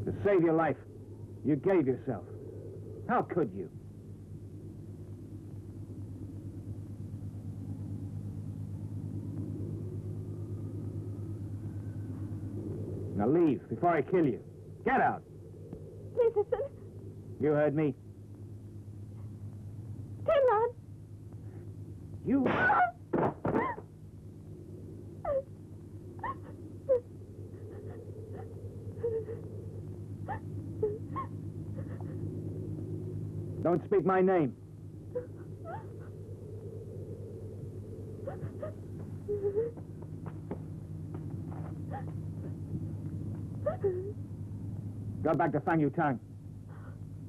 To save your life, you gave yourself. How could you? Now leave before I kill you. Get out. Peterson. You heard me. Timon. You... Don't speak my name. Go back to Fang Yutang.